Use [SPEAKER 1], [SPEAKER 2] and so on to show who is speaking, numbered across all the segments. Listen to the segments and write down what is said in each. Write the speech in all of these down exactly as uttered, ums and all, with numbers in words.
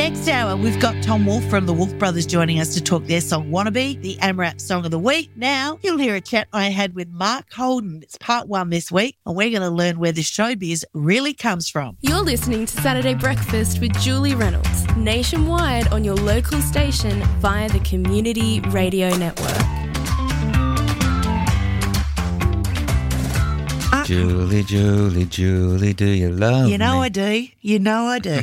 [SPEAKER 1] Next hour, we've got Tom Wolfe from the Wolfe Brothers joining us to talk their song Wannabe, the AMRAP Song of the Week. Now, you'll hear a chat I had with Mark Holden. It's part one this week, and we're going to learn where the showbiz really comes from.
[SPEAKER 2] You're listening to Saturday Breakfast with Julie Reynolds, nationwide on your local station via the Community Radio Network.
[SPEAKER 3] Julie, Julie, Julie, do you love
[SPEAKER 1] You know
[SPEAKER 3] me?
[SPEAKER 1] I do. You know I do.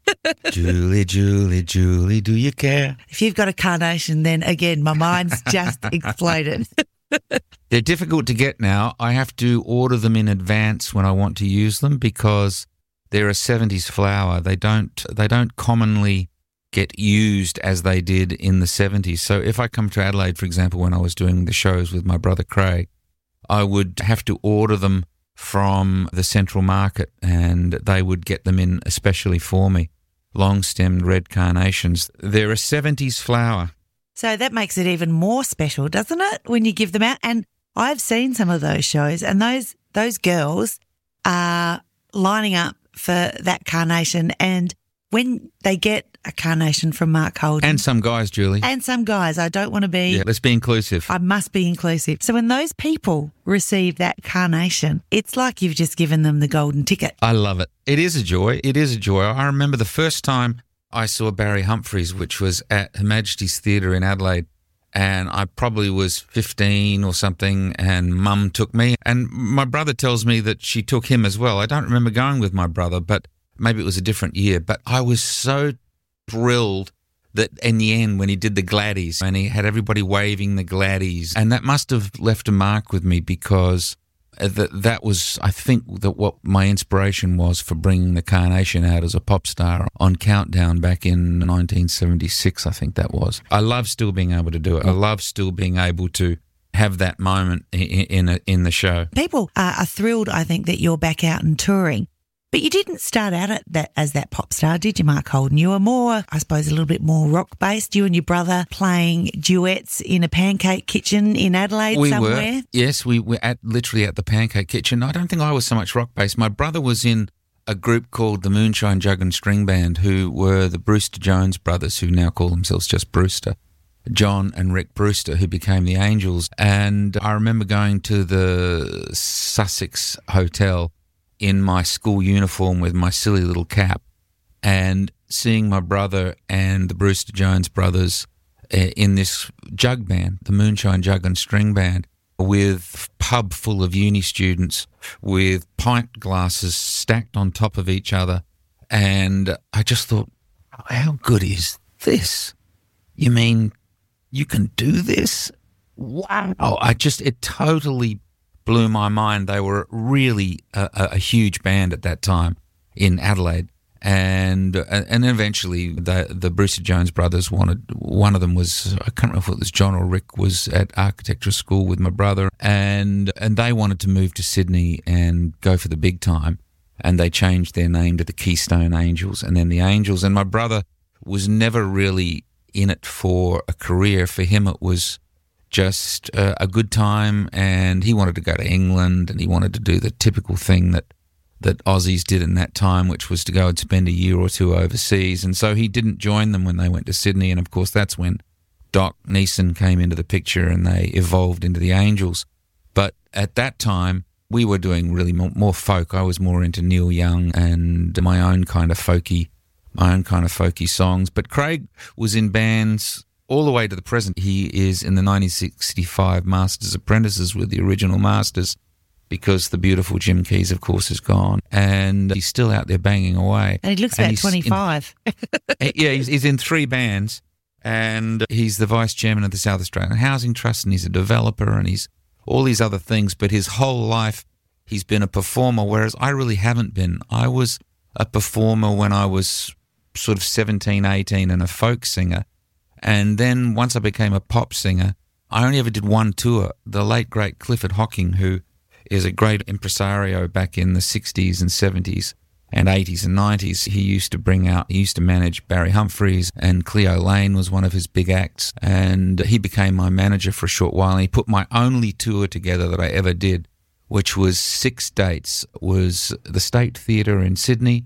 [SPEAKER 3] Julie, Julie, Julie, do you care?
[SPEAKER 1] If you've got a carnation, then again, my mind's just exploded.
[SPEAKER 3] They're difficult to get now. I have to order them in advance when I want to use them because they're a seventies flower. They don't they don't commonly get used as they did in the seventies. So if I come to Adelaide, for example, when I was doing the shows with my brother Craig, I would have to order them from the Central Market and they would get them in especially for me. Long-stemmed red carnations. They're a seventies flower.
[SPEAKER 1] So that makes it even more special, doesn't it, when you give them out? And I've seen some of those shows and those those girls are lining up for that carnation, and when they get a carnation from Mark Holden.
[SPEAKER 3] And some guys, Julie.
[SPEAKER 1] And some guys. I don't want to be...
[SPEAKER 3] Yeah, let's be inclusive.
[SPEAKER 1] I must be inclusive. So when those people receive that carnation, it's like you've just given them the golden ticket.
[SPEAKER 3] I love it. It is a joy. It is a joy. I remember the first time I saw Barry Humphries, which was at Her Majesty's Theatre in Adelaide, and I probably was fifteen or something, and Mum took me. And my brother tells me that she took him as well. I don't remember going with my brother, but maybe it was a different year. But I was so thrilled that in the end when he did the Gladdies and he had everybody waving the Gladdies, and that must have left a mark with me because that that was, I think, that what my inspiration was for bringing the carnation out as a pop star on Countdown back in nineteen seventy-six, I think that was. I love still being able to do it. I love still being able to have that moment in in, a, in the show.
[SPEAKER 1] People are, are thrilled, I think, that you're back out and touring. But you didn't start out at that as that pop star, did you, Mark Holden? You were more, I suppose, a little bit more rock-based. You and your brother playing duets in a pancake kitchen in Adelaide
[SPEAKER 3] we
[SPEAKER 1] somewhere.
[SPEAKER 3] Were. Yes, we were at literally at the pancake kitchen. I don't think I was so much rock-based. My brother was in a group called the Moonshine Jug and String Band, who were the Brewster Jones brothers, who now call themselves just Brewster. John and Rick Brewster, who became the Angels. And I remember going to the Sussex Hotel in my school uniform with my silly little cap and seeing my brother and the Brewster Jones brothers in this jug band, the Moonshine Jug and String Band, with pub full of uni students with pint glasses stacked on top of each other. And I just thought, how good is this? You mean you can do this? Wow. I just, it totally blew my mind. They were really a, a huge band at that time in Adelaide, and and eventually the the Brewster Jones brothers wanted, one of them was, I can't remember if it was John or Rick, was at architecture school with my brother, and and they wanted to move to Sydney and go for the big time, and they changed their name to the Keystone Angels, and then the Angels. And my brother was never really in it for a career. For him it was just uh, a good time, and he wanted to go to England, and he wanted to do the typical thing that, that Aussies did in that time, which was to go and spend a year or two overseas. And so he didn't join them when they went to Sydney, and of course that's when Doc Neeson came into the picture and they evolved into the Angels. But at that time, we were doing really more, more folk. I was more into Neil Young and my own kind of folky, my own kind of folky songs. But Craig was in bands all the way to the present. He is in the nineteen sixty-five Masters Apprentices with the original Masters, because the beautiful Jim Keys, of course, is gone. And he's still out there banging away.
[SPEAKER 1] And he looks about twenty-five.
[SPEAKER 3] In, yeah, he's, he's in three bands, and he's the vice chairman of the South Australian Housing Trust, and he's a developer, and he's all these other things. But his whole life, he's been a performer, whereas I really haven't been. I was a performer when I was sort of seventeen, eighteen and a folk singer. And then once I became a pop singer, I only ever did one tour. The late, great Clifford Hocking, who is a great impresario back in the sixties and seventies and eighties and nineties, he used to bring out, he used to manage Barry Humphries, and Cleo Lane was one of his big acts. And he became my manager for a short while, and he put my only tour together that I ever did, which was six dates. It was the State Theatre in Sydney,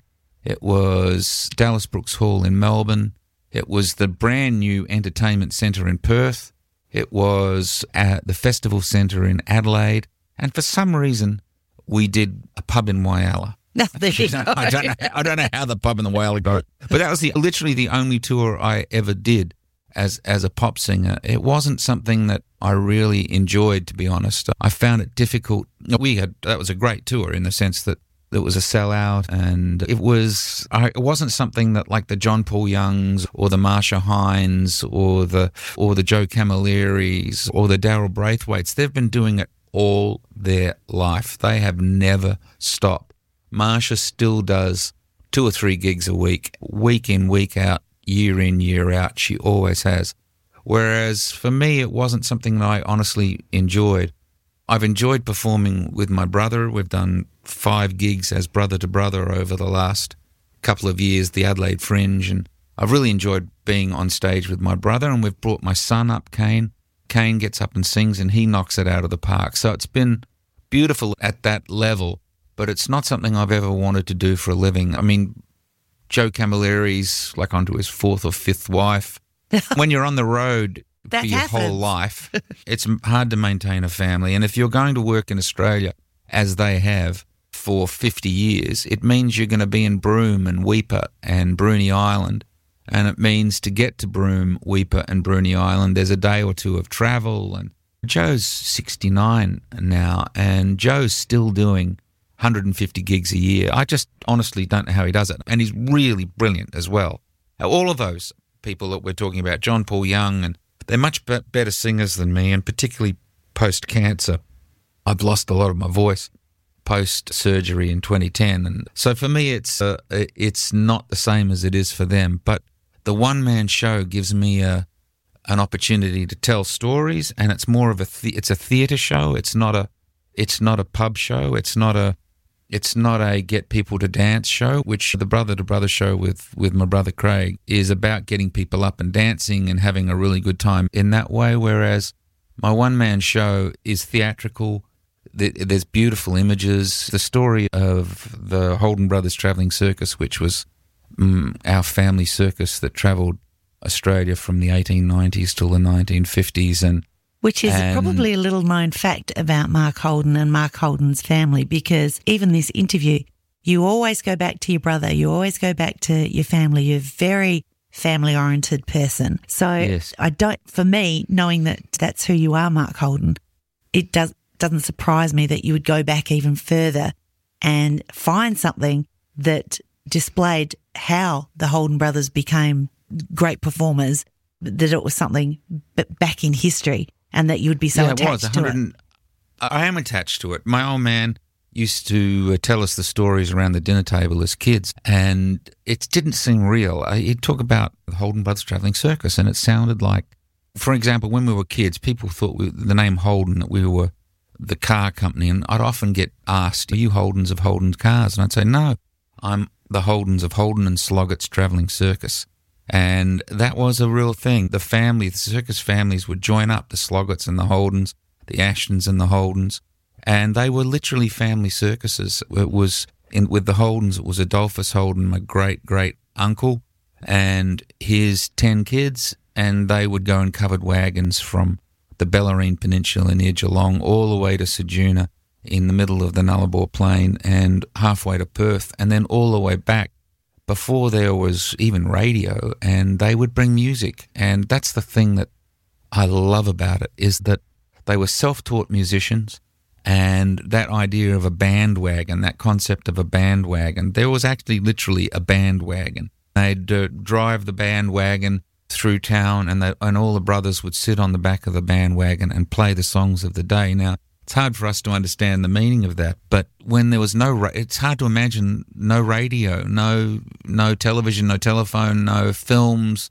[SPEAKER 3] It was Dallas Brooks Hall in Melbourne. It was the brand new entertainment centre in Perth. It was at the Festival Centre in Adelaide. And for some reason, we did a pub in Whyalla.
[SPEAKER 1] No, there you go.
[SPEAKER 3] I don't know. I don't know how the pub in the Whyalla got it, but that was the, literally the only tour I ever did as as a pop singer. It wasn't something that I really enjoyed, to be honest. I found it difficult. We had that was a great tour in the sense that it was a sellout, and it was I, it wasn't something that like the John Paul Youngs or the Marsha Hines or the or the Joe Camilleris or the Daryl Braithwaites. They've been doing it all their life. They have never stopped. Marsha still does two or three gigs a week, week in, week out, year in, year out. She always has. Whereas for me, it wasn't something that I honestly enjoyed. I've enjoyed performing with my brother. We've done five gigs as brother to brother over the last couple of years, the Adelaide Fringe, and I've really enjoyed being on stage with my brother, and we've brought my son up, Kane. Kane gets up and sings, and he knocks it out of the park. So it's been beautiful at that level, but it's not something I've ever wanted to do for a living. I mean, Joe Camilleri's like onto his fourth or fifth wife. When you're on the road
[SPEAKER 1] That
[SPEAKER 3] for your
[SPEAKER 1] happens.
[SPEAKER 3] whole life, it's hard to maintain a family. And if you're going to work in Australia, as they have for fifty years, it means you're going to be in Broome and Weipa and Bruny Island. And it means to get to Broome, Weipa and Bruny Island, there's a day or two of travel. And Joe's sixty-nine now, and Joe's still doing one hundred fifty gigs a year. I just honestly don't know how he does it. And he's really brilliant as well. Now, all of those people that we're talking about, John Paul Young, and they're much be- better singers than me, and particularly post-cancer. I've lost a lot of my voice post-surgery in twenty ten. And so for me, it's uh, it's not the same as it is for them. But the one-man show gives me a, an opportunity to tell stories, and it's more of a the- it's a theatre show. It's not a it's not a pub show. It's not a It's not a get people to dance show, which the Brother to Brother show with, with my brother Craig is about getting people up and dancing and having a really good time in that way, whereas my one-man show is theatrical. There's beautiful images. The story of the Holden Brothers Travelling Circus, which was um, our family circus that travelled Australia from the eighteen nineties till the nineteen fifties, and
[SPEAKER 1] Which is
[SPEAKER 3] And-
[SPEAKER 1] probably a little known fact about Mark Holden and Mark Holden's family, because even this interview, you always go back to your brother, you always go back to your family. You're a very family-oriented person. So
[SPEAKER 3] Yes.
[SPEAKER 1] I don't, for me, knowing that that's who you are, Mark Holden, it does, doesn't surprise me that you would go back even further and find something that displayed how the Holden brothers became great performers, that it was something b- back in history. And that you would be so
[SPEAKER 3] yeah, it was.
[SPEAKER 1] attached to
[SPEAKER 3] one hundred
[SPEAKER 1] it.
[SPEAKER 3] I am attached to it. My old man used to uh, tell us the stories around the dinner table as kids, and it didn't seem real. Uh, He'd talk about the Holden Brothers Travelling Circus, and it sounded like, for example, when we were kids, people thought we, the name Holden, that we were the car company, and I'd often get asked, are you Holdens of Holden's Cars? And I'd say, no, I'm the Holdens of Holden and Sloggett's Travelling Circus. And that was a real thing. The family, the circus families would join up, the Sloggetts and the Holdens, the Ashtons and the Holdens, and they were literally family circuses. It was, in, with the Holdens, it was Adolphus Holden, my great-great-uncle, and his ten kids, and they would go in covered wagons from the Bellarine Peninsula near Geelong all the way to Ceduna in the middle of the Nullarbor Plain and halfway to Perth, and then all the way back before there was even radio, and they would bring music. And that's the thing that I love about it, is that they were self-taught musicians, and that idea of a bandwagon, that concept of a bandwagon, there was actually literally a bandwagon. They'd uh, drive the bandwagon through town, and, they, and all the brothers would sit on the back of the bandwagon and play the songs of the day. Now, it's hard for us to understand the meaning of that, but when there was no, ra- it's hard to imagine no radio, no no television, no telephone, no films.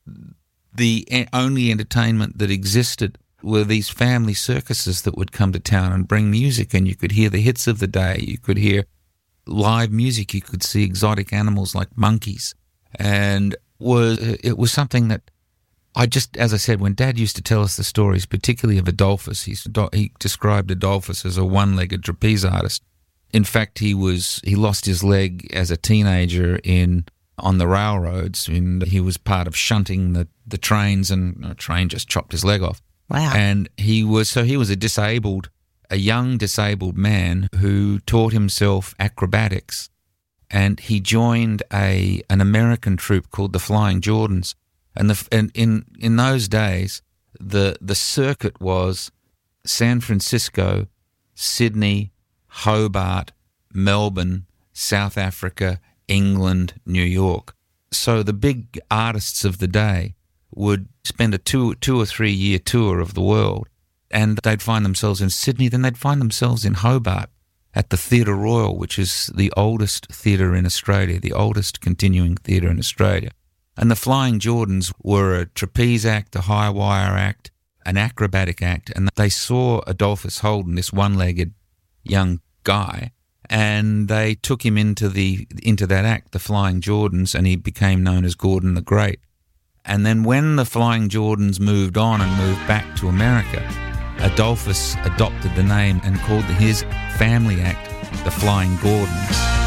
[SPEAKER 3] The e- only entertainment that existed were these family circuses that would come to town and bring music, and you could hear the hits of the day, you could hear live music, you could see exotic animals like monkeys, and was it was something that I just, as I said, when Dad used to tell us the stories, particularly of Adolphus, he's, he described Adolphus as a one-legged trapeze artist. In fact, he was he lost his leg as a teenager in on the railroads, and he was part of shunting the, the trains, and a train just chopped his leg off.
[SPEAKER 1] Wow.
[SPEAKER 3] And he was so he was a disabled, a young disabled man who taught himself acrobatics, and he joined a an American troupe called the Flying Jordans. And the and in in those days, the the circuit was San Francisco, Sydney, Hobart, Melbourne, South Africa, England, New York. So the big artists of the day would spend a two, two or three year tour of the world, and they'd find themselves in Sydney, then they'd find themselves in Hobart at the Theatre Royal, which is the oldest theatre in Australia, the oldest continuing theatre in Australia. And the Flying Jordans were a trapeze act, a high wire act, an acrobatic act, and they saw Adolphus Holden, this one-legged young guy, and they took him into the into that act, the Flying Jordans, and he became known as Gordon the Great. And then when the Flying Jordans moved on and moved back to America, Adolphus adopted the name and called his family act the Flying Gordons.